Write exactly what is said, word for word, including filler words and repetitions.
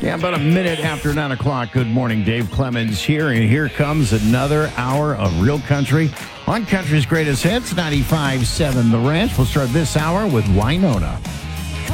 Yeah, about a minute after nine o'clock. Good morning, Dave Clemens here, and here comes another hour of Real Country on Country's Greatest Hits, ninety-five point seven The Ranch. We'll start this hour with Wynonna.